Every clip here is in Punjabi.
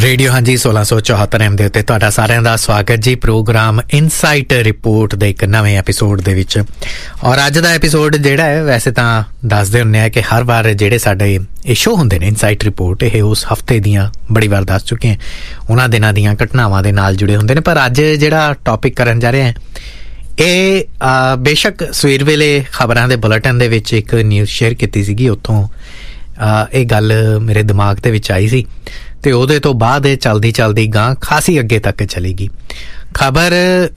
ਰੇਡੀਓ ਹਾਂਜੀ 1674 ਐਮ ਦੇ ਉੱਤੇ ਤੁਹਾਡਾ ਸਾਰਿਆਂ ਦਾ ਸਵਾਗਤ ਜੀ। ਪ੍ਰੋਗਰਾਮ ਇਨਸਾਈਟ ਰਿਪੋਰਟ ਦੇ ਇੱਕ ਨਵੇਂ ਐਪੀਸੋਡ ਦੇ ਵਿੱਚ। ਔਰ ਅੱਜ ਦਾ ਐਪੀਸੋਡ ਜਿਹੜਾ ਹੈ, ਵੈਸੇ ਤਾਂ ਦੱਸਦੇ ਹੁੰਦੇ ਆ ਕਿ ਹਰ ਵਾਰ ਜਿਹੜੇ ਸਾਡੇ ਇਹ ਸ਼ੋਅ ਹੁੰਦੇ ਨੇ ਇਨਸਾਈਟ ਰਿਪੋਰਟ, ਇਹ ਉਸ ਹਫ਼ਤੇ ਦੀਆਂ ਬੜੀ ਵਾਰ ਦੱਸ ਚੁੱਕੇ ਹਾਂ, ਉਹਨਾਂ ਦਿਨਾਂ ਦੀਆਂ ਘਟਨਾਵਾਂ ਦੇ ਨਾਲ ਜੁੜੇ ਹੁੰਦੇ ਨੇ। ਪਰ ਅੱਜ ਜਿਹੜਾ ਟੌਪਿਕ ਕਰਨ ਜਾ ਰਹੇ ਹਾਂ, ਇਹ ਬੇਸ਼ੱਕ ਸਵੇਰ ਵੇਲੇ ਖਬਰਾਂ ਦੇ ਬੁਲੇਟਿਨ ਦੇ ਵਿੱਚ ਇੱਕ ਨਿਊਜ਼ ਸ਼ੇਅਰ ਕੀਤੀ ਸੀਗੀ, ਉੱਥੋਂ ਇਹ ਗੱਲ ਮੇਰੇ ਦਿਮਾਗ ਦੇ ਵਿੱਚ ਆਈ ਸੀ ਤੇ ਉਹਦੇ ਤੋਂ ਬਾਅਦ ਇਹ ਚਲਦੀ ਗਾਂ ਖਾਸੀ ਅੱਗੇ ਤੱਕ ਚਲੀ ਗਈ। ਖਬਰ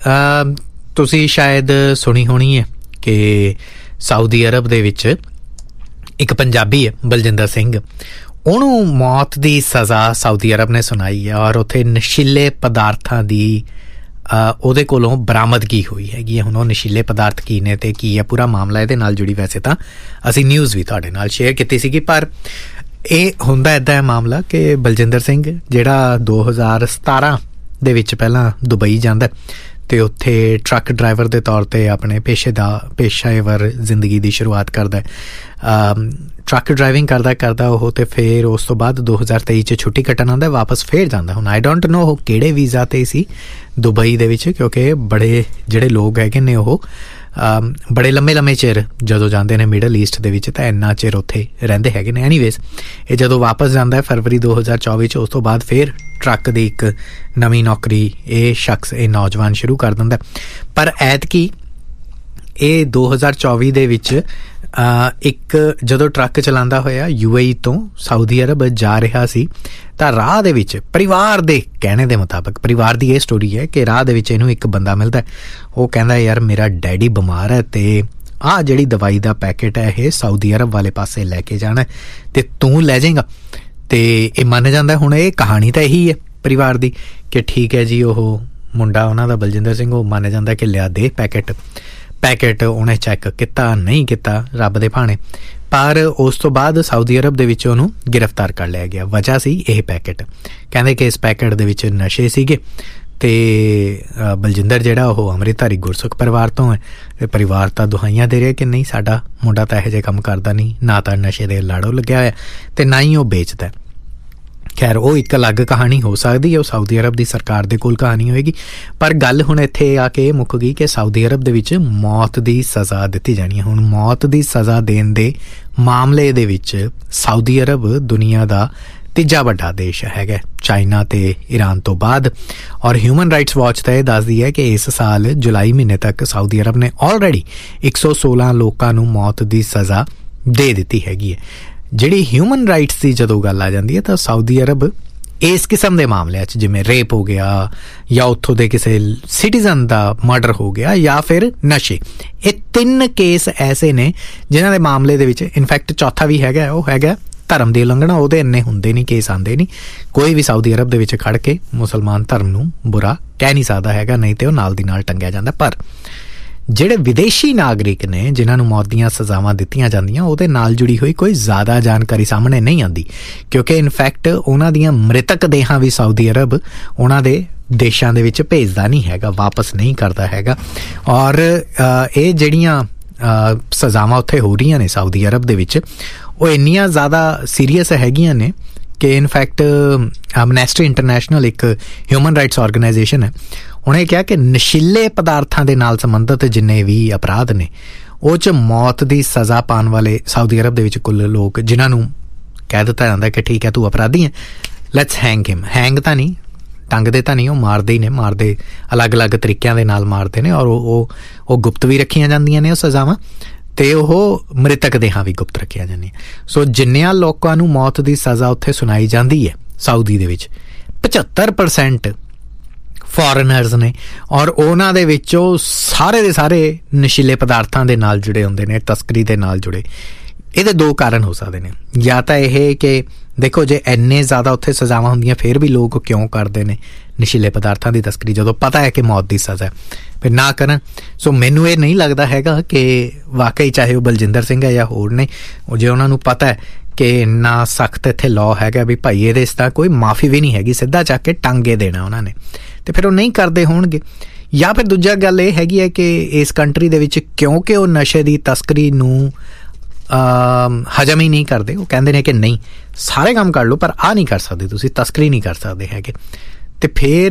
ਤੁਸੀਂ ਸ਼ਾਇਦ ਸੁਣੀ ਹੋਣੀ ਹੈ ਕਿ ਸਾਊਦੀ ਅਰਬ ਦੇ ਵਿੱਚ ਇੱਕ ਪੰਜਾਬੀ ਹੈ ਬਲਜਿੰਦਰ ਸਿੰਘ, ਉਹਨੂੰ ਮੌਤ ਦੀ ਸਜ਼ਾ ਸਾਊਦੀ ਅਰਬ ਨੇ ਸੁਣਾਈ ਹੈ। ਔਰ ਉੱਥੇ ਨਸ਼ੀਲੇ ਪਦਾਰਥਾਂ ਦੀ ਉਹਦੇ ਕੋਲੋਂ ਬਰਾਮਦਗੀ ਹੋਈ ਹੈਗੀ ਹੈ। ਹੁਣ ਉਹ ਨਸ਼ੀਲੇ ਪਦਾਰਥ ਕੀ ਨੇ ਤੇ ਕੀ ਹੈ ਪੂਰਾ ਮਾਮਲਾ, ਇਹਦੇ ਨਾਲ ਜੁੜੀ ਵੈਸੇ ਤਾਂ ਅਸੀਂ ਨਿਊਜ਼ ਵੀ ਤੁਹਾਡੇ ਨਾਲ ਸ਼ੇਅਰ ਕੀਤੀ ਸੀਗੀ। ਪਰ ਇਹ ਹੁੰਦਾ ਇੱਦਾਂ ਹੈ ਮਾਮਲਾ ਕਿ ਬਲਜਿੰਦਰ ਸਿੰਘ ਜਿਹੜਾ 2017 ਦੇ ਵਿੱਚ ਪਹਿਲਾਂ ਦੁਬਈ ਜਾਂਦਾ ਅਤੇ ਉੱਥੇ ਟਰੱਕ ਡਰਾਈਵਰ ਦੇ ਤੌਰ 'ਤੇ ਆਪਣੇ ਪੇਸ਼ੇਵਰ ਜ਼ਿੰਦਗੀ ਦੀ ਸ਼ੁਰੂਆਤ ਕਰਦਾ। ਟਰੱਕ ਡਰਾਈਵਿੰਗ ਕਰਦਾ ਉਹ, ਅਤੇ ਫਿਰ ਉਸ ਤੋਂ ਬਾਅਦ 2023 'ਚ ਛੁੱਟੀ ਕੱਟਣ ਆਉਂਦਾ, ਵਾਪਸ ਫਿਰ ਜਾਂਦਾ। ਹੁਣ ਆਈ ਡੋਂਟ ਨੋ ਉਹ ਕਿਹੜੇ ਵੀਜ਼ਾ 'ਤੇ ਸੀ ਦੁਬਈ ਦੇ ਵਿੱਚ, ਕਿਉਂਕਿ ਬੜੇ ਜਿਹੜੇ ਲੋਕ ਹੈਗੇ ਨੇ ਉਹ ਬੜੇ ਲੰਮੇ ਚਿਰ ਜਦੋਂ ਜਾਂਦੇ ਨੇ ਮਿਡਲ ਈਸਟ ਦੇ ਵਿੱਚ ਤਾਂ ਇੰਨਾ ਚਿਰ ਉੱਥੇ ਰਹਿੰਦੇ ਹੈਗੇ ਨੇ। ਐਨੀਵੇਜ਼ ਇਹ ਜਦੋਂ ਵਾਪਸ ਜਾਂਦਾ ਫਰਵਰੀ 2024 'ਚ, ਉਸ ਤੋਂ ਬਾਅਦ ਫਿਰ ਟਰੱਕ ਦੀ ਇੱਕ ਨਵੀਂ ਨੌਕਰੀ ਇਹ ਨੌਜਵਾਨ ਸ਼ੁਰੂ ਕਰ ਦਿੰਦਾ। ਪਰ ਐਤਕੀ ਇਹ 2024 ਦੇ ਵਿੱਚ ਇੱਕ ਜਦੋਂ ਟਰੱਕ ਚਲਾਉਂਦਾ ਹੋਇਆ UAE ਤੋਂ ਸਾਊਦੀ ਅਰਬ ਜਾ ਰਿਹਾ ਸੀ ਤਾਂ ਰਾਹ ਦੇ ਵਿੱਚ ਪਰਿਵਾਰ ਦੇ ਕਹਿਣੇ ਦੇ ਮੁਤਾਬਕ, ਪਰਿਵਾਰ ਦੀ ਇਹ ਸਟੋਰੀ ਹੈ ਕਿ ਰਾਹ ਦੇ ਵਿੱਚ ਇਹਨੂੰ ਇੱਕ ਬੰਦਾ ਮਿਲਦਾ। ਉਹ ਕਹਿੰਦਾ ਯਾਰ ਮੇਰਾ ਡੈਡੀ ਬਿਮਾਰ ਹੈ ਅਤੇ ਆਹ ਜਿਹੜੀ ਦਵਾਈ ਦਾ ਪੈਕੇਟ ਹੈ ਇਹ ਸਾਊਦੀ ਅਰਬ ਵਾਲੇ ਪਾਸੇ ਲੈ ਕੇ ਜਾਣਾ ਅਤੇ ਤੂੰ ਲੈ ਜਾਏਗਾ। ਅਤੇ ਇਹ ਮੰਨ ਜਾਂਦਾ। ਹੁਣ ਇਹ ਕਹਾਣੀ ਤਾਂ ਇਹੀ ਹੈ ਪਰਿਵਾਰ ਦੀ ਕਿ ਠੀਕ ਹੈ ਜੀ, ਉਹ ਮੁੰਡਾ ਉਹਨਾਂ ਦਾ ਬਲਜਿੰਦਰ ਸਿੰਘ, ਉਹ ਮੰਨ ਜਾਂਦਾ ਕਿ ਲਿਆ ਦੇ ਪੈਕੇਟ ਉਹਨੇ ਚੈੱਕ ਕੀਤਾ ਨਹੀਂ ਕੀਤਾ, ਰੱਬ ਦੇ ਭਾਣੇ। ਪਰ ਉਸ ਤੋਂ ਬਾਅਦ ਸਾਊਦੀ ਅਰਬ ਦੇ ਵਿੱਚ ਉਹਨੂੰ ਗ੍ਰਿਫਤਾਰ ਕਰ ਲਿਆ ਗਿਆ। ਵਜ੍ਹਾ ਸੀ ਇਹ ਪੈਕੇਟ, ਕਹਿੰਦੇ ਕਿ ਇਸ ਪੈਕੇਟ ਦੇ ਵਿੱਚ ਨਸ਼ੇ ਸੀਗੇ ਅਤੇ ਬਲਜਿੰਦਰ ਜਿਹੜਾ ਉਹ ਅੰਮ੍ਰਿਤਧਾਰੀ ਗੁਰਸਿੱਖ ਪਰਿਵਾਰ ਤੋਂ ਹੈ ਅਤੇ ਪਰਿਵਾਰ ਤਾਂ ਦੁਹਾਈਆਂ ਦੇ ਰਿਹਾ ਕਿ ਨਹੀਂ ਸਾਡਾ ਮੁੰਡਾ ਤਾਂ ਇਹੋ ਜਿਹੇ ਕੰਮ ਕਰਦਾ ਨਹੀਂ, ਨਾ ਤਾਂ ਨਸ਼ੇ ਦੇ ਲਾੜੋ ਲੱਗਿਆ ਹੋਇਆ ਅਤੇ ਨਾ ਹੀ ਉਹ ਵੇਚਦਾ। ਖੈਰ ਉਹ ਇੱਕ ਅਲੱਗ ਕਹਾਣੀ ਹੋ ਸਕਦੀ ਹੈ, ਉਹ ਸਾਊਦੀ ਅਰਬ ਦੀ ਸਰਕਾਰ ਦੇ ਕੋਲ ਕਹਾਣੀ ਹੋਏਗੀ। ਪਰ ਗੱਲ ਹੁਣ ਇੱਥੇ ਆ ਕੇ ਮੁੱਕ ਗਈ ਕਿ ਸਾਊਦੀ ਅਰਬ ਦੇ ਵਿੱਚ ਮੌਤ ਦੀ ਸਜ਼ਾ ਦਿੱਤੀ ਜਾਣੀ ਹੈ। ਹੁਣ ਮੌਤ ਦੀ ਸਜ਼ਾ ਦੇਣ ਦੇ ਮਾਮਲੇ ਦੇ ਵਿੱਚ ਸਾਊਦੀ ਅਰਬ ਦੁਨੀਆ ਦਾ ਤੀਜਾ ਵੱਡਾ ਦੇਸ਼ ਹੈਗਾ, ਚਾਈਨਾ ਤੇ ਈਰਾਨ ਤੋਂ ਬਾਅਦ। ਔਰ ਹਿਊਮਨ ਰਾਈਟਸ ਵਾਚ ਤਾਂ ਇਹ ਦੱਸਦੀ ਹੈ ਕਿ ਇਸ ਸਾਲ ਜੁਲਾਈ ਮਹੀਨੇ ਤੱਕ ਸਾਊਦੀ ਅਰਬ ਨੇ ਆਲਰੇਡੀ 116 ਲੋਕਾਂ ਨੂੰ ਮੌਤ ਦੀ ਸਜ਼ਾ ਦੇ ਦਿੱਤੀ ਹੈਗੀ ਹੈ। ਜਿਹੜੀ ਹਿਊਮਨ ਰਾਈਟਸ ਦੀ ਜਦੋਂ ਗੱਲ ਆ ਜਾਂਦੀ ਹੈ ਤਾਂ ਸਾਊਦੀ ਅਰਬ ਇਸ ਕਿਸਮ ਦੇ ਮਾਮਲਿਆਂ 'ਚ, ਜਿਵੇਂ ਰੇਪ ਹੋ ਗਿਆ ਜਾਂ ਉੱਥੋਂ ਦੇ ਕਿਸੇ ਸਿਟੀਜ਼ਨ ਦਾ ਮਰਡਰ ਹੋ ਗਿਆ ਜਾਂ ਫਿਰ ਨਸ਼ੇ, ਇਹ 3 ਕੇਸ ਐਸੇ ਨੇ ਜਿਨ੍ਹਾਂ ਦੇ ਮਾਮਲੇ ਦੇ ਵਿੱਚ ਇਨਫੈਕਟ ਚੌਥਾ ਵੀ ਹੈਗਾ, ਉਹ ਹੈਗਾ ਧਰਮ ਦੀ ਉਲੰਘਣਾ। ਉਹਦੇ ਇੰਨੇ ਹੁੰਦੇ ਨਹੀਂ, ਕੇਸ ਆਉਂਦੇ ਨਹੀਂ। ਕੋਈ ਵੀ ਸਾਊਦੀ ਅਰਬ ਦੇ ਵਿੱਚ ਖੜ ਕੇ ਮੁਸਲਮਾਨ ਧਰਮ ਨੂੰ ਬੁਰਾ ਕਹਿ ਨਹੀਂ ਸਕਦਾ ਹੈਗਾ, ਨਹੀਂ ਤੇ ਉਹ ਨਾਲ ਦੀ ਨਾਲ ਟੰਗਿਆ ਜਾਂਦਾ। ਪਰ ਜਿਹੜੇ ਵਿਦੇਸ਼ੀ ਨਾਗਰਿਕ ਨੇ ਜਿਨ੍ਹਾਂ ਨੂੰ ਮੌਤ ਦੀਆਂ ਸਜ਼ਾਵਾਂ ਦਿੱਤੀਆਂ ਜਾਂਦੀਆਂ, ਉਹਦੇ ਨਾਲ ਜੁੜੀ ਹੋਈ ਕੋਈ ਜ਼ਿਆਦਾ ਜਾਣਕਾਰੀ ਸਾਹਮਣੇ ਨਹੀਂ ਆਉਂਦੀ, ਕਿਉਂਕਿ ਇਨਫੈਕਟ ਉਹਨਾਂ ਦੀਆਂ ਮ੍ਰਿਤਕ ਦੇਹਾਂ ਵੀ ਸਾਊਦੀ ਅਰਬ ਉਹਨਾਂ ਦੇ ਦੇਸ਼ਾਂ ਦੇ ਵਿੱਚ ਭੇਜਦਾ ਨਹੀਂ ਹੈਗਾ, ਵਾਪਸ ਨਹੀਂ ਕਰਦਾ ਹੈਗਾ। ਔਰ ਇਹ ਜਿਹੜੀਆਂ ਸਜ਼ਾਵਾਂ ਉੱਥੇ ਹੋ ਰਹੀਆਂ ਨੇ ਸਾਊਦੀ ਅਰਬ ਦੇ ਵਿੱਚ, ਉਹ ਇੰਨੀਆਂ ਜ਼ਿਆਦਾ ਸੀਰੀਅਸ ਹੈਗੀਆਂ ਨੇ ਕਿ ਇਨਫੈਕਟ ਐਮਨੈਸਟੀ ਇੰਟਰਨੈਸ਼ਨਲ ਇੱਕ ਹਿਊਮਨ ਰਾਈਟਸ ਆਰਗੇਨਾਈਜੇਸ਼ਨ ਹੈ, ਉਹਨੇ ਕਿਹਾ ਕਿ ਨਸ਼ੀਲੇ ਪਦਾਰਥਾਂ ਦੇ ਨਾਲ ਸੰਬੰਧਿਤ ਜਿੰਨੇ ਵੀ ਅਪਰਾਧ ਨੇ ਉਹ 'ਚ ਮੌਤ ਦੀ ਸਜ਼ਾ ਪਾਉਣ ਵਾਲੇ ਸਾਊਦੀ ਅਰਬ ਦੇ ਵਿੱਚ ਕੁੱਲ ਲੋਕ ਜਿਨ੍ਹਾਂ ਨੂੰ ਕਹਿ ਦਿੱਤਾ ਜਾਂਦਾ ਕਿ ਠੀਕ ਹੈ ਤੂੰ ਅਪਰਾਧੀ ਹੈ, ਲੈਟਸ ਹੈਂਗ ਹਿਮ। ਹੈਂਗ ਤਾਂ ਨਹੀਂ, ਟੰਗਦੇ ਤਾਂ ਨਹੀਂ, ਉਹ ਮਾਰਦੇ ਹੀ ਨੇ, ਮਾਰਦੇ ਅਲੱਗ-ਅਲੱਗ ਤਰੀਕਿਆਂ ਦੇ ਨਾਲ ਮਾਰਦੇ ਨੇ। ਔਰ ਉਹ ਗੁਪਤ ਵੀ ਰੱਖੀਆਂ ਜਾਂਦੀਆਂ ਨੇ ਉਹ ਸਜ਼ਾਵਾਂ, ਅਤੇ ਉਹ ਮ੍ਰਿਤਕ ਦੇਹਾਂ ਵੀ ਗੁਪਤ ਰੱਖੀਆਂ ਜਾਂਦੀਆਂ। ਸੋ ਜਿੰਨਿਆਂ ਲੋਕਾਂ ਨੂੰ ਮੌਤ ਦੀ ਸਜ਼ਾ ਉੱਥੇ ਸੁਣਾਈ ਜਾਂਦੀ ਹੈ ਸਾਊਦੀ ਦੇ ਵਿੱਚ, 75% ਫੋਰਨਰਸ ਨੇ। ਔਰ ਉਹਨਾਂ ਦੇ ਵਿੱਚੋਂ ਸਾਰੇ ਦੇ ਸਾਰੇ ਨਸ਼ੀਲੇ ਪਦਾਰਥਾਂ ਦੇ ਨਾਲ ਜੁੜੇ ਹੁੰਦੇ ਨੇ, ਤਸਕਰੀ ਦੇ ਨਾਲ ਜੁੜੇ। ਇਹਦੇ 2 ਕਾਰਨ ਹੋ ਸਕਦੇ ਨੇ। ਜਾਂ ਤਾਂ ਇਹ ਕਿ ਦੇਖੋ ਜੇ ਇੰਨੇ ਜ਼ਿਆਦਾ ਉੱਥੇ ਸਜ਼ਾਵਾਂ ਹੁੰਦੀਆਂ ਫਿਰ ਵੀ ਲੋਕ ਕਿਉਂ ਕਰਦੇ ਨੇ ਨਸ਼ੀਲੇ ਪਦਾਰਥਾਂ ਦੀ ਤਸਕਰੀ, ਜਦੋਂ ਪਤਾ ਹੈ ਕਿ ਮੌਤ ਦੀ ਸਜ਼ਾ ਫਿਰ ਨਾ ਕਰਨ। ਸੋ ਮੈਨੂੰ ਇਹ ਨਹੀਂ ਲੱਗਦਾ ਹੈਗਾ ਕਿ ਵਾਕਈ ਚਾਹੇ ਉਹ ਬਲਜਿੰਦਰ ਸਿੰਘ ਹੈ ਜਾਂ ਹੋਰ ਨੇ, ਉਹ ਜੇ ਉਹਨਾਂ ਨੂੰ ਪਤਾ ਹੈ ਕਿ ਇੰਨਾ ਸਖਤ ਇੱਥੇ ਲਾਅ ਹੈਗਾ ਵੀ ਭਾਈ ਇਹਦੇ ਇਸ ਤਾਂ ਕੋਈ ਮਾਫੀ ਵੀ ਨਹੀਂ ਹੈਗੀ, ਸਿੱਧਾ ਚੱਕ ਕੇ ਟਾਂਗੇ ਦੇਣਾ ਉਹਨਾਂ ਨੇ, ਅਤੇ ਫਿਰ ਉਹ ਨਹੀਂ ਕਰਦੇ ਹੋਣਗੇ। ਜਾਂ ਫਿਰ ਦੂਜਾ ਗੱਲ ਇਹ ਹੈਗੀ ਹੈ ਕਿ ਇਸ ਕੰਟਰੀ ਦੇ ਵਿੱਚ ਕਿਉਂਕਿ ਉਹ ਨਸ਼ੇ ਦੀ ਤਸਕਰੀ ਨੂੰ ਹਜਮ ਹੀ ਨਹੀਂ ਕਰਦੇ। ਉਹ ਕਹਿੰਦੇ ਨੇ ਕਿ ਨਹੀਂ, ਸਾਰੇ ਕੰਮ ਕਰ ਲਓ ਪਰ ਆਹ ਨਹੀਂ ਕਰ ਸਕਦੇ, ਤੁਸੀਂ ਤਸਕਰੀ ਨਹੀਂ ਕਰ ਸਕਦੇ ਹੈਗੇ। ਅਤੇ ਫਿਰ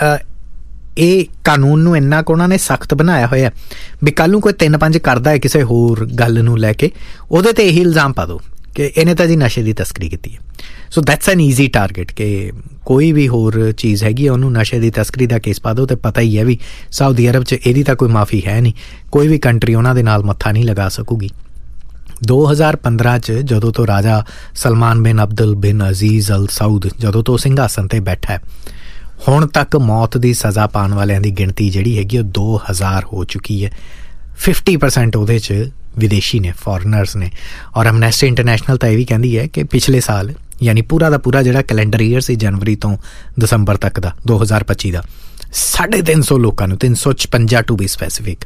ਇਹ ਕਾਨੂੰਨ ਨੂੰ ਇੰਨਾ ਕੁ ਉਹਨਾਂ ਨੇ ਸਖਤ ਬਣਾਇਆ ਹੋਇਆ ਵੀ ਕੱਲ੍ਹ ਨੂੰ ਕੋਈ 3-5 ਕਰਦਾ ਹੈ ਕਿਸੇ ਹੋਰ ਗੱਲ ਨੂੰ ਲੈ ਕੇ, ਉਹਦੇ 'ਤੇ ਇਹੀ ਇਲਜ਼ਾਮ ਪਾ ਦਿਓ ਕਿ ਇਹਨੇ ਤਾਂ ਜੀ ਨਸ਼ੇ ਦੀ ਤਸਕਰੀ ਕੀਤੀ ਹੈ। So that's N easy target ਕਿ ਕੋਈ ਵੀ ਹੋਰ ਚੀਜ਼ ਹੈਗੀ ਹੈ ਉਹਨੂੰ ਨਸ਼ੇ ਦੀ ਤਸਕਰੀ ਦਾ ਕੇਸ ਪਾ ਦਿਓ। ਅਤੇ ਪਤਾ ਹੀ ਹੈ ਵੀ ਸਾਊਦੀ ਅਰਬ 'ਚ ਇਹਦੀ ਤਾਂ ਕੋਈ ਮਾਫੀ ਹੈ ਨਹੀਂ, ਕੋਈ ਵੀ ਕੰਟਰੀ ਉਹਨਾਂ ਦੇ ਨਾਲ ਮੱਥਾ ਨਹੀਂ ਲਗਾ ਸਕੂਗੀ। 2015 'ਚ ਜਦੋਂ ਤੋਂ ਰਾਜਾ ਸਲਮਾਨ ਬਿਨ ਅਬਦੁਲ ਬਿਨ ਅਜ਼ੀਜ਼ ਅਲ ਸਾਊਦ ਜਦੋਂ ਤੋਂ ਸਿੰਘਾਸਨ 'ਤੇ ਬੈਠਾ ਹੈ, ਹੁਣ ਤੱਕ ਮੌਤ ਦੀ ਸਜ਼ਾ ਪਾਉਣ ਵਾਲਿਆਂ ਦੀ ਗਿਣਤੀ ਜਿਹੜੀ ਹੈਗੀ ਉਹ 2000 ਹੋ ਚੁੱਕੀ ਹੈ। 50% ਉਹਦੇ 'ਚ ਵਿਦੇਸ਼ੀ ਨੇ, ਫੋਰਨਰਸ ਨੇ। ਔਰ ਐਮਨੈਸਟੀ ਇੰਟਰਨੈਸ਼ਨਲ ਤਾਂ ਇਹ ਵੀ ਕਹਿੰਦੀ ਹੈ ਕਿ ਪਿਛਲੇ ਸਾਲ ਯਾਨੀ ਪੂਰਾ ਦਾ ਪੂਰਾ ਜਿਹੜਾ ਕੈਲੰਡਰ ਈਅਰ ਸੀ ਜਨਵਰੀ ਤੋਂ ਦਸੰਬਰ ਤੱਕ ਦਾ 2025 ਦਾ 350 ਲੋਕਾਂ ਨੂੰ, 356 ਟੂ ਬੀ ਸਪੈਸੀਫਿਕ,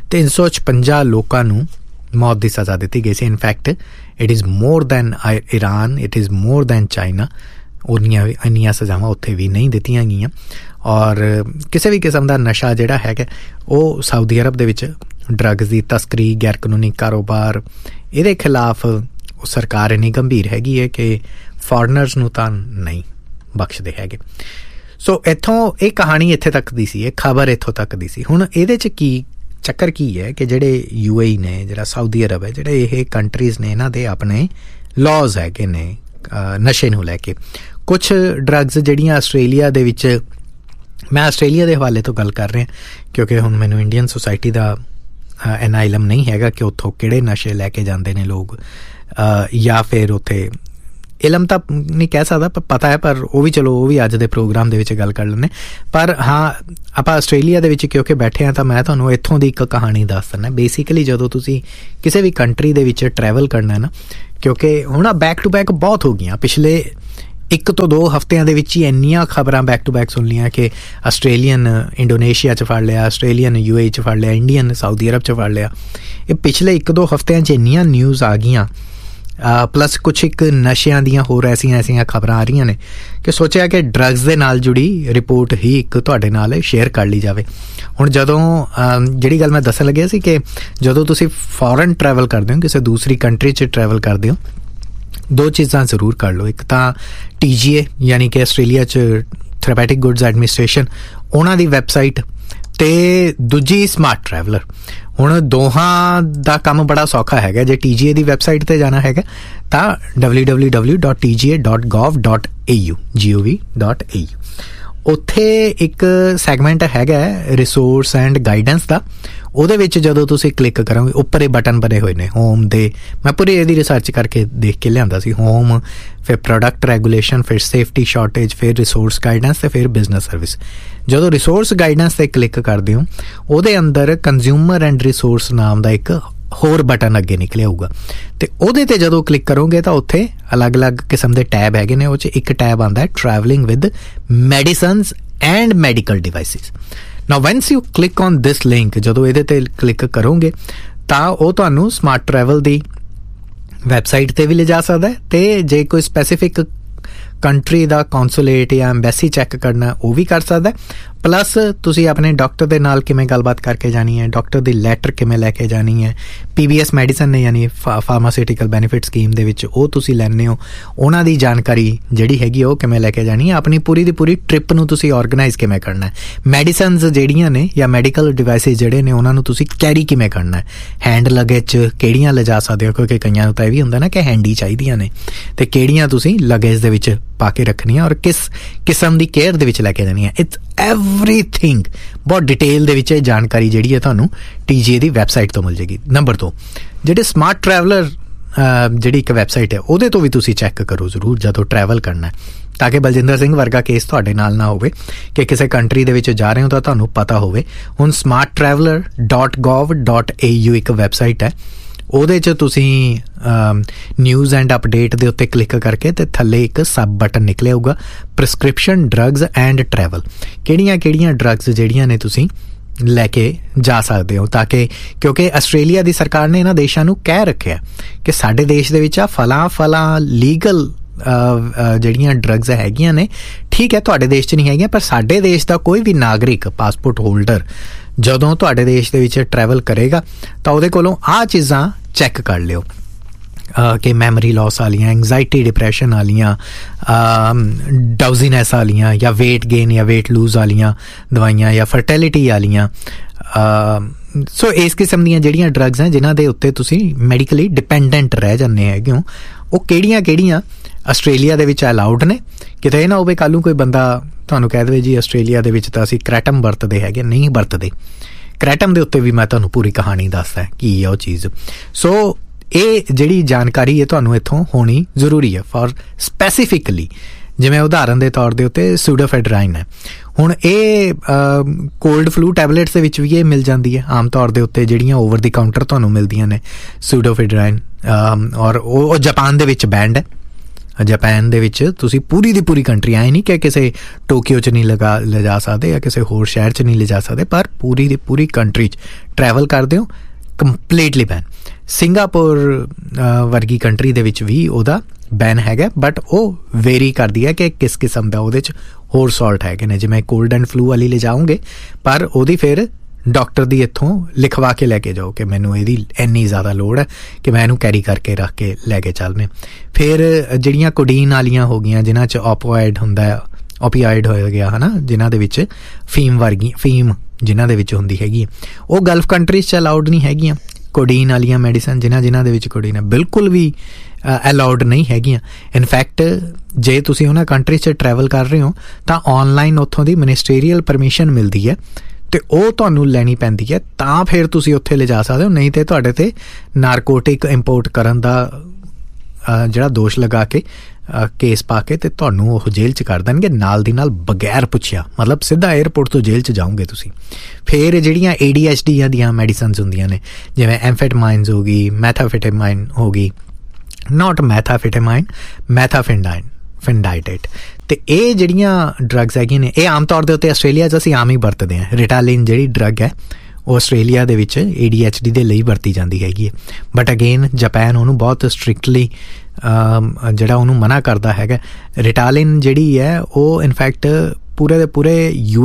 356 ਲੋਕਾਂ ਨੂੰ ਮੌਤ ਦੀ ਸਜ਼ਾ ਦਿੱਤੀ ਗਈ ਸੀ। In fact it is more than Iran, it is more than China. ਇੰਨੀਆਂ ਸਜ਼ਾਵਾਂ ਉੱਥੇ ਵੀ ਨਹੀਂ ਦਿੱਤੀਆਂ ਗਈਆਂ। ਔਰ ਕਿਸੇ ਵੀ ਕਿਸਮ ਦਾ ਨਸ਼ਾ ਜਿਹੜਾ ਹੈਗਾ ਉਹ ਸਾਊਦੀ ਅਰਬ ਦੇ ਵਿੱਚ ਡਰੱਗਸ ਦੀ ਤਸਕਰੀ, ਗੈਰ ਕਾਨੂੰਨੀ ਕਾਰੋਬਾਰ, ਇਹਦੇ ਖਿਲਾਫ ਸਰਕਾਰ ਇੰਨੀ ਗੰਭੀਰ ਹੈਗੀ ਹੈ ਕਿ ਫੋਰਨਰਸ ਨੂੰ ਤਾਂ ਨਹੀਂ ਬਖਸ਼ਦੇ ਹੈਗੇ। ਸੋ ਇੱਥੋਂ ਇਹ ਕਹਾਣੀ ਇੱਥੇ ਤੱਕ ਦੀ ਸੀ, ਇਹ ਖਬਰ ਇੱਥੋਂ ਤੱਕ ਦੀ ਸੀ। ਹੁਣ ਇਹਦੇ 'ਚ ਕੀ ਚੱਕਰ ਕੀ ਹੈ ਕਿ ਜਿਹੜੇ UAE ਨੇ, ਜਿਹੜਾ ਸਾਊਦੀ ਅਰਬ ਹੈ, ਜਿਹੜੇ ਇਹ ਕੰਟਰੀਜ਼ ਨੇ, ਇਹਨਾਂ ਦੇ ਆਪਣੇ ਲਾਜ਼ ਹੈਗੇ ਨੇ ਨਸ਼ੇ ਨੂੰ ਲੈ ਕੇ। ਕੁਛ ਡਰੱਗਸ ਜਿਹੜੀਆਂ ਆਸਟ੍ਰੇਲੀਆ ਦੇ ਵਿੱਚ, ਮੈਂ ਆਸਟ੍ਰੇਲੀਆ ਦੇ ਹਵਾਲੇ ਤੋਂ ਗੱਲ ਕਰ ਰਿਹਾ ਕਿਉਂਕਿ ਹੁਣ ਮੈਨੂੰ ਇੰਡੀਅਨ ਸੋਸਾਇਟੀ ਦਾ ਇੰਨਾ ਇਲਮ ਨਹੀਂ ਹੈਗਾ ਕਿ ਉੱਥੋਂ ਕਿਹੜੇ ਨਸ਼ੇ ਲੈ ਕੇ ਜਾਂਦੇ ਨੇ ਲੋਕ, ਜਾਂ ਫਿਰ ਉੱਥੇ ਇਲਮ ਤਾਂ ਨਹੀਂ ਕਹਿ ਸਕਦਾ, ਪਰ ਪਤਾ ਹੈ। ਪਰ ਉਹ ਵੀ ਚਲੋ, ਉਹ ਵੀ ਅੱਜ ਦੇ ਪ੍ਰੋਗਰਾਮ ਦੇ ਵਿੱਚ ਗੱਲ ਕਰ ਲੈਂਦੇ। ਪਰ ਹਾਂ, ਆਪਾਂ ਆਸਟ੍ਰੇਲੀਆ ਦੇ ਵਿੱਚ ਕਿਉਂਕਿ ਬੈਠੇ ਹਾਂ ਤਾਂ ਮੈਂ ਤੁਹਾਨੂੰ ਇੱਥੋਂ ਦੀ ਇੱਕ ਕਹਾਣੀ ਦੱਸ ਦਿੰਦਾ। ਬੇਸਿਕਲੀ ਜਦੋਂ ਤੁਸੀਂ ਕਿਸੇ ਵੀ ਕੰਟਰੀ ਦੇ ਵਿੱਚ ਟਰੈਵਲ ਕਰਨਾ ਨਾ, ਕਿਉਂਕਿ ਹੁਣ ਬੈਕ ਟੂ ਬੈਕ ਬਹੁਤ ਹੋ ਗਈਆਂ, ਪਿਛਲੇ 1 ਤੋਂ 2 ਹਫ਼ਤਿਆਂ ਦੇ ਵਿੱਚ ਹੀ ਇੰਨੀਆਂ ਖਬਰਾਂ ਬੈਕ ਟੂ ਬੈਕ ਸੁਣ ਲੀਆਂ ਕਿ ਆਸਟ੍ਰੇਲੀਅਨ ਇੰਡੋਨੇਸ਼ੀਆ 'ਚ ਫੜ ਲਿਆ, ਆਸਟ੍ਰੇਲੀਅਨ UAE 'ਚ ਫੜ ਲਿਆ, ਇੰਡੀਅਨ ਸਾਊਦੀ ਅਰਬ 'ਚ ਫੜ ਲਿਆ। ਇਹ ਪਿਛਲੇ 1-2 ਹਫ਼ਤਿਆਂ 'ਚ ਇੰਨੀਆਂ ਨਿਊਜ਼ ਆ ਗਈਆਂ, ਪਲੱਸ ਕੁਛ ਇੱਕ ਨਸ਼ਿਆਂ ਦੀਆਂ ਹੋਰ ਐਸੀਆਂ ਖਬਰਾਂ ਆ ਰਹੀਆਂ ਨੇ ਕਿ ਸੋਚਿਆ ਕਿ ਡਰੱਗਸ ਦੇ ਨਾਲ ਜੁੜੀ ਰਿਪੋਰਟ ਹੀ ਇੱਕ ਤੁਹਾਡੇ ਨਾਲ ਸ਼ੇਅਰ ਕਰ ਲਈ ਜਾਵੇ। ਹੁਣ ਜਦੋਂ ਜਿਹੜੀ ਗੱਲ ਮੈਂ ਦੱਸਣ ਲੱਗਿਆ ਸੀ ਕਿ ਜਦੋਂ ਤੁਸੀਂ ਫੋਰਨ ਟਰੈਵਲ ਕਰਦੇ ਹੋ, ਕਿਸੇ ਦੂਸਰੀ ਕੰਟਰੀ 'ਚ ਟਰੈਵਲ ਕਰਦੇ ਹੋ, 2 ਚੀਜ਼ਾਂ ਜ਼ਰੂਰ ਕਰ ਲਓ। ਇੱਕ ਤਾਂ TGA ਯਾਨੀ ਕਿ ਆਸਟ੍ਰੇਲੀਆ 'ਚ ਥੈਰੇਪੈਟਿਕ ਗੁੱਡਸ ਐਡਮਿਨਿਸਟ੍ਰੇਸ਼ਨ, ਉਹਨਾਂ ਦੀ ਵੈਬਸਾਈਟ, ਅਤੇ ਦੂਜੀ ਸਮਾਰਟ ਟਰੈਵਲਰ। ਹੁਣ ਦੋਹਾਂ ਦਾ ਕੰਮ ਬੜਾ ਸੌਖਾ ਹੈਗਾ। ਜੇ TGA ਦੀ ਵੈਬਸਾਈਟ 'ਤੇ ਜਾਣਾ ਹੈਗਾ ਤਾਂ www.tga.gov.au ਉੱਥੇ ਇੱਕ ਸੈਗਮੈਂਟ ਹੈਗਾ ਰਿਸੋਰਸ ਐਂਡ ਗਾਈਡੈਂਸ ਦਾ। ਉਹਦੇ ਵਿੱਚ ਜਦੋਂ ਤੁਸੀਂ ਕਲਿੱਕ ਕਰੋਗੇ, ਉੱਪਰ ਇਹ ਬਟਨ ਬਣੇ ਹੋਏ ਨੇ ਹੋਮ ਦੇ, ਮੈਂ ਪੂਰੀ ਇਹਦੀ ਰਿਸਰਚ ਕਰਕੇ ਦੇਖ ਕੇ ਲਿਆਂਦਾ ਸੀ। ਹੋਮ, ਫਿਰ ਪ੍ਰੋਡਕਟ ਰੈਗੂਲੇਸ਼ਨ, ਫਿਰ ਸੇਫਟੀ ਸ਼ਾਰਟੇਜ, ਫਿਰ ਰਿਸੋਰਸ ਗਾਈਡੈਂਸ ਅਤੇ ਫਿਰ ਬਿਜ਼ਨਸ ਸਰਵਿਸ। ਜਦੋਂ ਰਿਸੋਰਸ ਗਾਈਡੈਂਸ 'ਤੇ ਕਲਿੱਕ ਕਰਦੇ ਹੋ, ਉਹਦੇ ਅੰਦਰ ਕੰਜ਼ਿਊਮਰ ਐਂਡ ਰਿਸੋਰਸ ਨਾਮ ਦਾ ਇੱਕ ਹੋਰ ਬਟਨ ਅੱਗੇ ਨਿਕਲਿਆ ਹੋਊਗਾ, ਅਤੇ ਉਹਦੇ 'ਤੇ ਜਦੋਂ ਕਲਿੱਕ ਕਰੋਗੇ ਤਾਂ ਉੱਥੇ ਅਲੱਗ-ਅਲੱਗ ਕਿਸਮ ਦੇ ਟੈਬ ਹੈਗੇ ਨੇ। ਉਹ 'ਚ ਇੱਕ ਟੈਬ ਆਉਂਦਾ ਹੈ travelling with medicines and medical devices. Now vans you click on this link, ਜਦੋਂ ਇਹਦੇ 'ਤੇ ਕਲਿੱਕ ਕਰੋਗੇ ਤਾਂ ਉਹ ਤੁਹਾਨੂੰ ਸਮਾਰਟ ਟਰੈਵਲ ਦੀ ਵੈਬਸਾਈਟ 'ਤੇ ਵੀ ਲਿਜਾ ਸਕਦਾ ਹੈ, ਅਤੇ ਜੇ ਕੋਈ ਸਪੈਸੀਫਿਕ ਕੰਟਰੀ ਦਾ ਕੌਂਸੂਲੇਟ ਜਾਂ ਐਮਬੈਸੀ ਚੈੱਕ ਕਰਨਾ ਉਹ ਵੀ ਕਰ ਸਕਦਾ। ਪਲੱਸ ਤੁਸੀਂ ਆਪਣੇ ਡਾਕਟਰ ਦੇ ਨਾਲ ਕਿਵੇਂ ਗੱਲਬਾਤ ਕਰਕੇ ਜਾਣੀ ਹੈ, ਡਾਕਟਰ ਦੀ ਲੈਟਰ ਕਿਵੇਂ ਲੈ ਕੇ ਜਾਣੀ ਹੈ, PBS ਮੈਡੀਸਨ ਨੇ ਯਾਨੀ ਫਾਰਮਾਸਿਊਟੀਕਲ ਬੈਨੀਫਿਟ ਸਕੀਮ ਦੇ ਵਿੱਚ ਉਹ ਤੁਸੀਂ ਲੈਂਦੇ ਹੋ, ਉਹਨਾਂ ਦੀ ਜਾਣਕਾਰੀ ਜਿਹੜੀ ਹੈਗੀ ਉਹ ਕਿਵੇਂ ਲੈ ਕੇ ਜਾਣੀ ਹੈ, ਆਪਣੀ ਪੂਰੀ ਦੀ ਪੂਰੀ ਟ੍ਰਿਪ ਨੂੰ ਤੁਸੀਂ ਔਰਗਨਾਈਜ਼ ਕਿਵੇਂ ਕਰਨਾ ਹੈ, ਮੈਡੀਸਨਸ ਜਿਹੜੀਆਂ ਨੇ ਜਾਂ ਮੈਡੀਕਲ ਡਿਵਾਈਸਿਸ ਜਿਹੜੇ ਨੇ ਉਹਨਾਂ ਨੂੰ ਤੁਸੀਂ ਕੈਰੀ ਕਿਵੇਂ ਕਰਨਾ ਹੈ, ਹੈਂਡ ਲਗੇਜ 'ਚ ਕਿਹੜੀਆਂ ਲਿਜਾ ਸਕਦੇ ਹੋ, ਕਿਉਂਕਿ ਕਈਆਂ ਨੂੰ ਤਾਂ ਇਹ ਵੀ ਹੁੰਦਾ ਨਾ ਕਿ ਹੈਂਡੀ ਚਾਹੀਦੀਆਂ ਨੇ, ਅਤੇ ਕਿਹੜੀਆਂ ਤੁਸੀਂ ਲਗੇਜ ਦੇ ਵਿੱਚ ਪਾ ਕੇ ਰੱਖਣੀਆਂ ਔਰ ਕਿਸ ਕਿਸਮ ਦੀ ਕੇਅਰ ਦੇ ਵਿੱਚ ਲੈ ਕੇ ਜਾਣੀ ਹੈ। ਇਟਸ ਐਵਰੀਥਿੰਗ ਬਹੁਤ ਡਿਟੇਲ ਦੇ ਵਿੱਚ ਇਹ ਜਾਣਕਾਰੀ ਜਿਹੜੀ ਹੈ ਤੁਹਾਨੂੰ TGA ਦੀ ਵੈਬਸਾਈਟ ਤੋਂ ਮਿਲ ਜਾਏਗੀ। ਨੰਬਰ 2, ਜਿਹੜੇ ਸਮਾਰਟ ਟਰੈਵਲਰ ਜਿਹੜੀ ਇੱਕ ਵੈਬਸਾਈਟ ਹੈ ਉਹਦੇ ਤੋਂ ਵੀ ਤੁਸੀਂ ਚੈੱਕ ਕਰੋ ਜ਼ਰੂਰ ਜਦੋਂ ਟਰੈਵਲ ਕਰਨਾ, ਤਾਂ ਕਿ ਬਲਜਿੰਦਰ ਸਿੰਘ ਵਰਗਾ ਕੇਸ ਤੁਹਾਡੇ ਨਾਲ ਨਾ ਹੋਵੇ ਕਿ ਕਿਸੇ ਕੰਟਰੀ ਦੇ ਵਿੱਚ ਜਾ ਰਹੇ ਹੋ ਤਾਂ ਤੁਹਾਨੂੰ ਪਤਾ ਹੋਵੇ। ਹੁਣ smarttraveler.gov.au ਇੱਕ ਵੈਬਸਾਈਟ ਹੈ, ਉਹਦੇ 'ਚ ਤੁਸੀਂ ਨਿਊਜ਼ ਐਂਡ ਅਪਡੇਟ ਦੇ ਉੱਤੇ ਕਲਿੱਕ ਕਰਕੇ ਅਤੇ ਥੱਲੇ ਇੱਕ ਸਬ ਬਟਨ ਨਿਕਲਿਆ ਹੋਊਗਾ ਪ੍ਰਿਸਕ੍ਰਿਪਸ਼ਨ ਡਰੱਗਸ ਐਂਡ ਟਰੈਵਲ। ਕਿਹੜੀਆਂ ਡਰੱਗਸ ਜਿਹੜੀਆਂ ਨੇ ਤੁਸੀਂ ਲੈ ਕੇ ਜਾ ਸਕਦੇ ਹੋ, ਤਾਂ ਕਿ ਕਿਉਂਕਿ ਆਸਟ੍ਰੇਲੀਆ ਦੀ ਸਰਕਾਰ ਨੇ ਇਹਨਾਂ ਦੇਸ਼ਾਂ ਨੂੰ ਕਹਿ ਰੱਖਿਆ ਕਿ ਸਾਡੇ ਦੇਸ਼ ਦੇ ਵਿੱਚ ਆ ਫਲਾਂ ਲੀਗਲ ਜਿਹੜੀਆਂ ਡਰੱਗਸ ਹੈਗੀਆਂ ਨੇ, ਠੀਕ ਹੈ ਤੁਹਾਡੇ ਦੇਸ਼ 'ਚ ਨਹੀਂ ਹੈਗੀਆਂ, ਪਰ ਸਾਡੇ ਦੇਸ਼ ਦਾ ਕੋਈ ਵੀ ਨਾਗਰਿਕ, ਪਾਸਪੋਰਟ ਹੋਲਡਰ ਜਦੋਂ ਤੁਹਾਡੇ ਦੇਸ਼ ਦੇ ਵਿੱਚ ਟਰੈਵਲ ਕਰੇਗਾ ਤਾਂ ਉਹਦੇ ਕੋਲੋਂ ਆਹ ਚੀਜ਼ਾਂ ਚੈੱਕ ਕਰ ਲਿਓ। कि मैमरी लॉस आलियां, एंगजाइटी डिप्रैशन आलियां, डाउजीनेस आलियां, या वेट गेन या वेट लूज आलियां दवाइयां, या फर्टिलिटी आलियां। सो इस किस्म ਦੀਆਂ ਜਿਹੜੀਆਂ ਡਰੱਗਸ हैं ਜਿਨ੍ਹਾਂ ਦੇ ਉੱਤੇ ਤੁਸੀਂ ਮੈਡੀਕਲੀ ਡਿਪੈਂਡੈਂਟ ਰਹਿ ਜਾਂਦੇ ਹੈਗੇ ਹੋ, ਉਹ ਕਿਹੜੀਆਂ ਆਸਟ੍ਰੇਲੀਆ ਦੇ ਵਿੱਚ ਅਲਾਊਡ ਨੇ। ਕਿਤੇ ਇਹ ਨਾ ਹੋਵੇ ਕੱਲ੍ਹ ਨੂੰ ਕੋਈ ਬੰਦਾ ਤੁਹਾਨੂੰ ਕਹਿ ਦੇਵੇ ਜੀ ਆਸਟ੍ਰੇਲੀਆ ਦੇ ਵਿੱਚ ਤਾਂ ਅਸੀਂ ਕ੍ਰੈਟਮ ਵਰਤਦੇ ਹੈਗੇ, ਨਹੀਂ ਵਰਤਦੇ। ਕ੍ਰੈਟਮ ਦੇ ਉੱਤੇ ਵੀ ਮੈਂ ਤੁਹਾਨੂੰ ਪੂਰੀ ਕਹਾਣੀ ਦੱਸਦਾ ਕੀ ਹੈ ਉਹ ਚੀਜ਼। ਸੋ ਇਹ ਜਿਹੜੀ ਜਾਣਕਾਰੀ ਹੈ ਤੁਹਾਨੂੰ ਇੱਥੋਂ ਹੋਣੀ ਜ਼ਰੂਰੀ ਹੈ ਫॉर ਸਪੈਸੀਫਿਕਲੀ। ਜਿਵੇਂ ਉਦਾਹਰਨ ਦੇ ਤੌਰ ਦੇ ਉੱਤੇ ਸੂਡੋਫੈਡਰਾਈਨ ਹੈ, ਹੁਣ ਇਹ ਕੋਲਡ ਫਲੂ ਟੈਬਲੇਟਸ ਦੇ ਵਿੱਚ ਵੀ ਇਹ ਮਿਲ ਜਾਂਦੀ ਹੈ ਆਮ ਤੌਰ ਦੇ ਉੱਤੇ, ਜਿਹੜੀਆਂ ਓਵਰ ਦੀ ਕਾਊਂਟਰ ਤੁਹਾਨੂੰ ਮਿਲਦੀਆਂ ਨੇ ਸੂਡੋਫੈਡਰਾਈਨ। ਔਰ ਉਹ ਜਾਪਾਨ ਦੇ ਵਿੱਚ ਬੈਂਡ ਹੈ। ਜਾਪਾਨ ਦੇ ਵਿੱਚ ਤੁਸੀਂ ਪੂਰੀ ਦੀ ਪੂਰੀ ਕੰਟਰੀ, ਆਏ ਨਹੀਂ ਕਿ ਕਿਸੇ ਟੋਕੀਓ 'ਚ ਨਹੀਂ ਲਿਜਾ ਸਕਦੇ ਜਾਂ ਕਿਸੇ ਹੋਰ ਸ਼ਹਿਰ 'ਚ ਨਹੀਂ ਲਿਜਾ ਸਕਦੇ, ਪਰ ਪੂਰੀ ਦੀ ਪੂਰੀ ਕੰਟਰੀ 'ਚ ਟਰੈਵਲ ਕਰਦੇ ਹੋ ਕੰਪਲੀਟਲੀ ਬੈਨ। ਸਿੰਗਾਪੁਰ ਵਰਗੀ ਕੰਟਰੀ ਦੇ ਵਿੱਚ ਵੀ ਉਹਦਾ ਬੈਨ ਹੈਗਾ, ਬਟ ਉਹ ਵੇਰੀ ਕਰਦੀ ਹੈ ਕਿ ਕਿਸ ਕਿਸਮ ਦਾ ਉਹਦੇ 'ਚ ਹੋਰ ਸਾਲਟ ਹੈਗੇ ਨੇ। ਜਿਵੇਂ ਕੋਲਡ ਐਂਡ ਫਲੂ ਵਾਲੀ ਲੈ ਜਾਓਗੇ, ਪਰ ਉਹਦੀ ਫਿਰ ਡਾਕਟਰ ਦੀ ਇੱਥੋਂ ਲਿਖਵਾ ਕੇ ਲੈ ਕੇ ਜਾਓ ਕਿ ਮੈਨੂੰ ਇਹਦੀ ਇੰਨੀ ਜ਼ਿਆਦਾ ਲੋੜ ਹੈ ਕਿ ਮੈਂ ਇਹਨੂੰ ਕੈਰੀ ਕਰਕੇ ਰੱਖ ਕੇ ਲੈ ਕੇ ਚੱਲਣੇ। ਫਿਰ ਜਿਹੜੀਆਂ ਕੋਡੀਨ ਵਾਲੀਆਂ ਹੋ ਗਈਆਂ, ਜਿਨ੍ਹਾਂ 'ਚ ਓਪੀਆਇਡ ਹੁੰਦਾ, ਓਪੀਆਇਡ ਹੋ ਗਿਆ ਹੈ ਨਾ, ਜਿਨ੍ਹਾਂ ਦੇ ਵਿੱਚ ਫੀਮ ਜਿਨ੍ਹਾਂ ਦੇ ਵਿੱਚ ਹੁੰਦੀ ਹੈਗੀ, ਉਹ ਗਲਫ ਕੰਟਰੀਜ਼ 'ਚ ਅਲਾਊਡ ਨਹੀਂ ਹੈਗੀਆਂ। ਕੋਡੀਨ ਵਾਲੀਆਂ ਮੈਡੀਸਨ ਜਿਨ੍ਹਾਂ ਦੇ ਵਿੱਚ ਕੋਡੀਨ ਹੈ ਬਿਲਕੁਲ ਵੀ ਅਲਾਊਡ ਨਹੀਂ ਹੈਗੀਆਂ। ਇਨਫੈਕਟ ਜੇ ਤੁਸੀਂ ਉਹਨਾਂ ਕੰਟਰੀ 'ਚ ਟਰੈਵਲ ਕਰ ਰਹੇ ਹੋ ਤਾਂ ਔਨਲਾਈਨ ਉੱਥੋਂ ਦੀ ਮਿਨਿਸਟਰੀਅਲ ਪਰਮਿਸ਼ਨ ਮਿਲਦੀ ਹੈ ਅਤੇ ਉਹ ਤੁਹਾਨੂੰ ਲੈਣੀ ਪੈਂਦੀ ਹੈ, ਤਾਂ ਫਿਰ ਤੁਸੀਂ ਉੱਥੇ ਲਿਜਾ ਸਕਦੇ ਹੋ। ਨਹੀਂ ਤਾਂ ਤੁਹਾਡੇ 'ਤੇ ਨਾਰਕੋਟਿਕ ਇੰਪੋਰਟ ਕਰਨ ਦਾ ਜਿਹੜਾ ਦੋਸ਼ ਲਗਾ ਕੇ ਕੇਸ ਪਾ ਕੇ ਅਤੇ ਤੁਹਾਨੂੰ ਉਹ ਜੇਲ੍ਹ 'ਚ ਕਰ ਦੇਣਗੇ ਨਾਲ ਦੀ ਨਾਲ, ਬਗੈਰ ਪੁੱਛਿਆ। ਮਤਲਬ ਸਿੱਧਾ ਏਅਰਪੋਰਟ ਤੋਂ ਜੇਲ੍ਹ 'ਚ ਜਾਓਗੇ ਤੁਸੀਂ। ਫਿਰ ਜਿਹੜੀਆਂ ADHD ਦੀਆਂ ਮੈਡੀਸਨਸ ਹੁੰਦੀਆਂ ਨੇ, ਜਿਵੇਂ ਐਮਫੈਟਾਮਾਈਨਸ ਹੋ ਗਈ, ਮੈਥਾਫੈਟਾਮਾਈਨ ਹੋ ਗਈ, ਨਾਟ ਮੈਥਾਫੈਟਾਮਾਈਨ, ਮੈਥਾਫੈਂਡਾਈਟ, ਅਤੇ ਇਹ ਜਿਹੜੀਆਂ ਡਰੱਗਸ ਹੈਗੀਆਂ ਨੇ, ਇਹ ਆਮ ਤੌਰ ਦੇ ਉੱਤੇ ਆਸਟ੍ਰੇਲੀਆ 'ਚ ਅਸੀਂ ਆਮ ਹੀ ਵਰਤਦੇ ਹਾਂ। ਰਿਟਾਲਿਨ ਜਿਹੜੀ ਡਰੱਗ ਹੈ ਉਹ ਆਸਟ੍ਰੇਲੀਆ ਦੇ ਵਿੱਚ ADHD ਦੇ ਲਈ ਵਰਤੀ ਜਾਂਦੀ ਹੈਗੀ ਹੈ, ਬਟ ਅਗੇਨ ਜਾਪਾਨ ਉਹਨੂੰ ਬਹੁਤ ਸਟ੍ਰਿਕਟਲੀ ਜਿਹੜਾ ਉਹਨੂੰ ਮਨਾ ਕਰਦਾ ਹੈਗਾ। ਰਿਟਾਲਿਨ ਜਿਹੜੀ ਹੈ ਉਹ ਇਨਫੈਕਟ ਪੂਰੇ ਦੇ ਪੂਰੇ